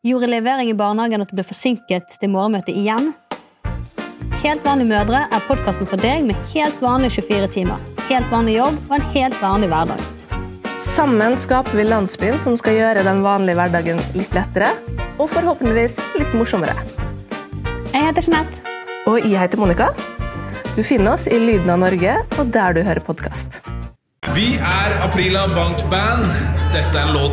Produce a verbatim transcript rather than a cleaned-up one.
Gjorde levering i barnehagen at du ble forsinket til morgenmøte igjen? Helt vanlige mødre er podcasten for deg med helt vanlige tjuefire timer, helt vanlig jobb og en helt vanlig hverdag. Sammen skaper vi landsbyen som skal gjøre den vanlige hverdagen litt lettere, og forhåpentligvis litt morsommere. Jeg heter Jeanette. Og jeg heter Monica. Du finner oss i Lyden av Norge, og der du hører podcast. Vi er Aprila Bank Band. Dette er en låt